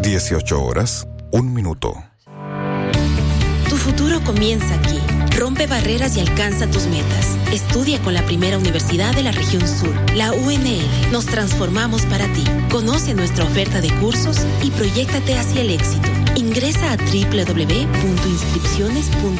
18 horas, 1 minuto. Tu futuro comienza aquí. Rompe barreras y alcanza tus metas. Estudia con la primera universidad de la región sur, la UNL. Nos transformamos para ti. Conoce nuestra oferta de cursos y proyéctate hacia el éxito. Ingresa a www.inscripciones.unl.